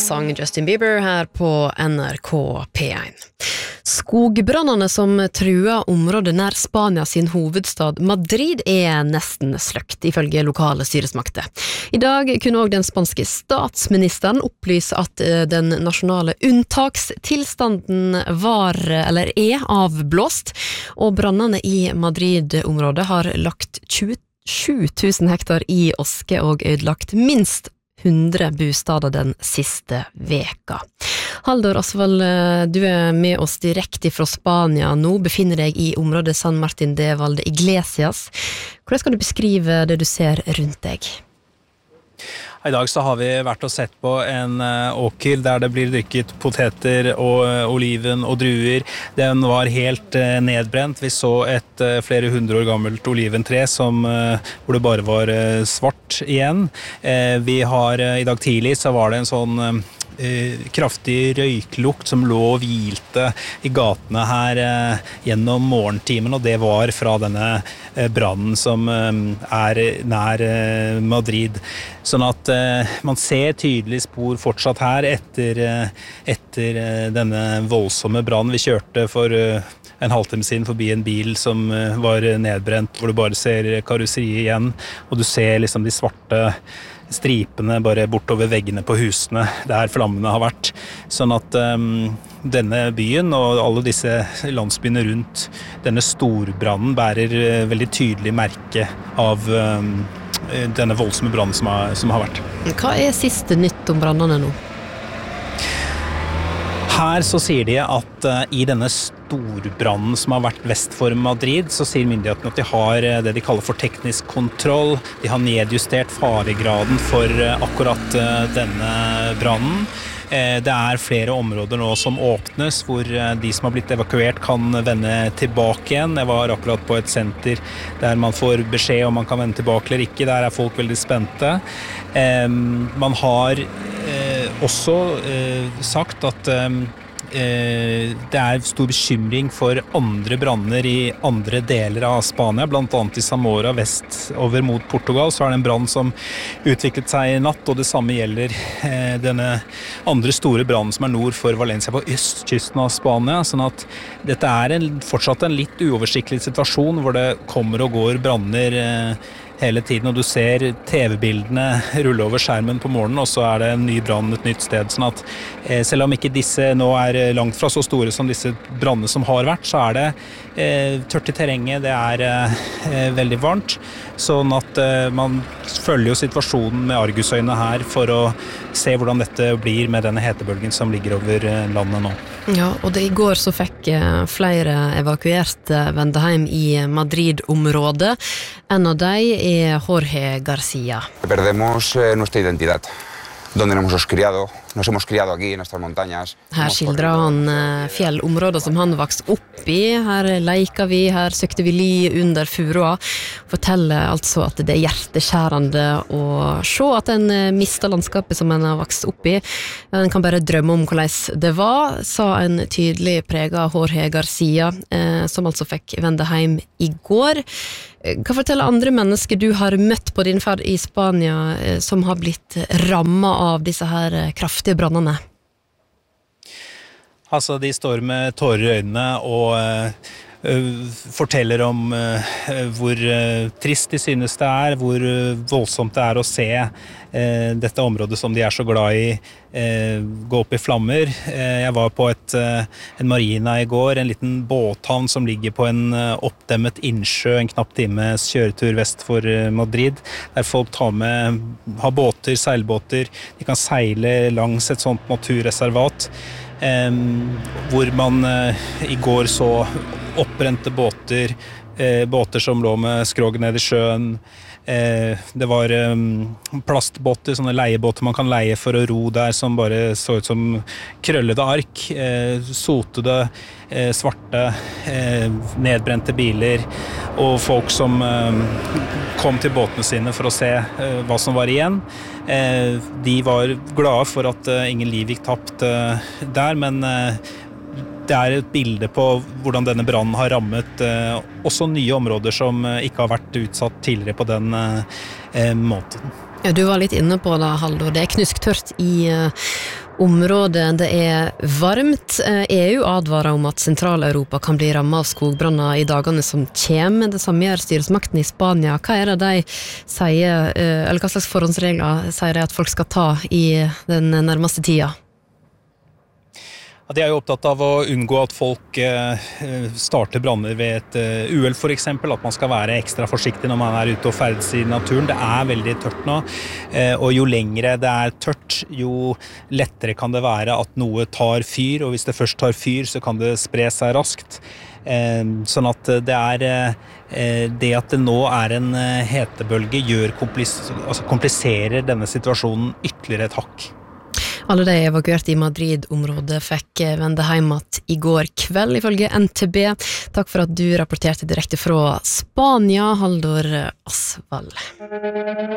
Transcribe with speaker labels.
Speaker 1: sang Justin Bieber her på NRK P1. Skogbrannene som truer området nær Spania sin hovedstad Madrid nesten sløkt, ifølge lokale styresmakter. I dag kunne også den spanske statsministeren opplyse at den nasjonale unntakstilstanden avblåst, og brannene i Madrid-området har lagt 27 000 hektar i oske og ødelagt minst 100 bostader den siste veka. Haldor Osvald, du med oss direkte fra Spania nå, befinner deg i området San Martín de Valdeiglesias. Hvordan skal du beskrive det du ser rundt deg?
Speaker 2: I dag så har vi vært og sett på en åker der det blir dyrket poteter og oliven og druer. Den var helt nedbrent. Vi så et flere hundre år gammelt oliventre hvor det bare var svart igjen. I dag tidlig så var det en sånn kraftig røyklukt som lå og hvilte i gatene her gjennom morgentimen, og det var fra denne brannen som nær Madrid. Sånn at man ser tydelig spor fortsatt her etter denne voldsomme brannen. Vi kjørte for en halvtime siden forbi en bil som var nedbrent, hvor du bare ser karosseriet igjen, og du ser liksom de svarte stripene bare bortover veggene på husene der flammene har vært. Sånn at denne byen og alle disse landsbyene rundt denne storbrannen bærer veldig tydelig merke av denne voldsomme brannen som har vært.
Speaker 1: Hva siste nytt om brannene nå?
Speaker 2: Her så sier de at i denne storbrannen som har vært vest for Madrid, så sier myndighetene at de har det de kaller for teknisk kontroll. De har nedjustert faregraden for akkurat denne brannen. Det flere områder nå som åpnes, hvor de som har blitt evakuert kan vende tilbake igjen. Jeg var akkurat på et senter der man får beskjed om man kan vende tilbake eller ikke. Der folk veldig spente. Man har også sagt at det stor bekymring for andre branner i andre deler av Spania, blant annet i Zamora vest over mot Portugal. Så det en brann som utviklet seg i natt, og det samme gjelder denne andre store brannen som nord for Valencia på østkysten av Spania. Sånn at dette fortsatt en litt uoversiktlig situasjon hvor det kommer og går branner hele tiden, og du ser TV-bildene rulle over skjermen på morgenen, og så det en ny brann et nytt sted. Sånn at selv om ikke disse nå langt fra så store som disse brannene som har vært, så det tørt i terrenget, det veldig varmt. Sånn at man følger jo situasjonen med argusøyne her for å se hvordan dette blir med denne hetebølgen som ligger over landet nå.
Speaker 1: Ja, og I går så fikk flere evakuert vende hjem i Madrid-området. En av dem Jorge Garcia.
Speaker 3: Perdemos nuestra identidad. Donde nos hemos criado aquí en estas montañas.
Speaker 1: Her skildrer han fjellområder som han vokste opp i. Her leker vi, her søkte vi li under furua. Forteller altså at det hjerteskjærende å se at en mister landskapet som en har vokst opp i. En kan bare drømme om hvordan det var, sa en tydelig preget Jorge Garcia, som altså fikk vende hjem i går. Hva forteller andre mennesker du har møtt på din ferd i Spania som har blitt rammet av disse her kraftige brannene?
Speaker 2: Altså, de står med tårer i øynene og forteller om hvor trist de synes det hvor voldsomt det å se dette området som de så glad i gå opp i flammer. Jeg var på en marina i går, en liten båthavn som ligger på en oppdemmet innsjø, en knapp times kjøretur vest for Madrid, der folk har båter, seilbåter, de kan seile langs et sånt naturreservat, hvor man i går så oppbrente båter, båter som lå med skrog ned i sjøen. Det var plastbåter, sånne leiebåter man kan leie for å ro der, som bare så ut som krøllede ark, sotede, svarte, nedbrente biler, og folk som kom til båtene sine for å se hva som var igjen. De var glade for at ingen liv gikk tapt der, men det et bilde på hvordan denne brannen har rammet også nye områder som ikke har vært utsatt tidligere på den måten.
Speaker 1: Ja, du var litt inne på det, Haldor. Det knusktørt i Området det varmt. EU advarer om at Sentral-Europa kan bli rammet av skogbranner i dagene som kommer. Det samme gjør styresmakten i Spania. Hva det de sier, eller hva slags forhåndsregler sier de at folk skal ta i den nærmeste tida?
Speaker 2: De jo opptatt av å unngå at folk starter branner ved et uhell for eksempel, at man skal være ekstra forsiktig når man ute og ferdes i naturen. Det veldig tørt nå, og jo lengre det tørt, jo lettere kan det være at noe tar fyr, og hvis det først tar fyr, så kan det spre seg raskt. Sånn at det at det nå en hetebølge kompliserer denne situasjonen ytterligere et hakk.
Speaker 1: Alle de evakuerte i Madrid-området fikk vende hjem i går kveld, ifølge NTB. Takk for at du rapporterte direkte fra Spania, Haldor Asvald.